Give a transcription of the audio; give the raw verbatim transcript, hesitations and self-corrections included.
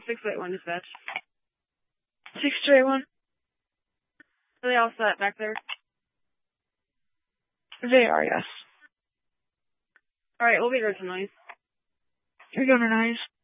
six eight one dispatch. six two eight one. Are they all set back there? They are, yes. Alright, we'll be there tonight. You're going to nice.